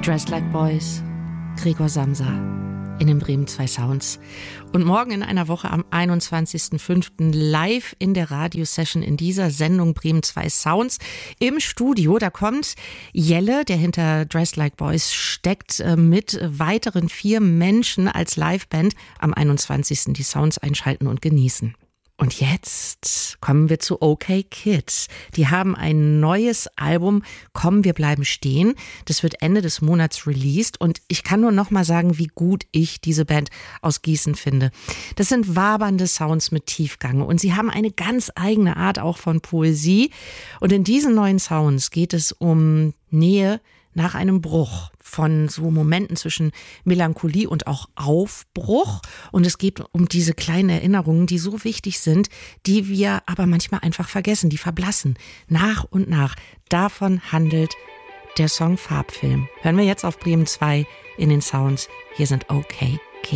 Dressed Like Boys, Gregor Samsa in den Bremen 2 Sounds. Und morgen in einer Woche am 21.05. live in der Radiosession in dieser Sendung Bremen 2 Sounds im Studio. Da kommt Jelle, der hinter Dressed Like Boys steckt, mit weiteren 4 Menschen als Liveband am 21. die Sounds einschalten und genießen. Und jetzt kommen wir zu OK Kids. Die haben ein neues Album, Komm, wir bleiben stehen. Das wird Ende des Monats released und ich kann nur noch mal sagen, wie gut ich diese Band aus Gießen finde. Das sind wabernde Sounds mit Tiefgang und sie haben eine ganz eigene Art auch von Poesie. Und in diesen neuen Sounds geht es um Nähe nach einem Bruch, von so Momenten zwischen Melancholie und auch Aufbruch. Und es geht um diese kleinen Erinnerungen, die so wichtig sind, die wir aber manchmal einfach vergessen, die verblassen. Nach und nach. Davon handelt der Song Farbfilm. Hören wir jetzt auf Bremen 2 in den Sounds. Hier sind OK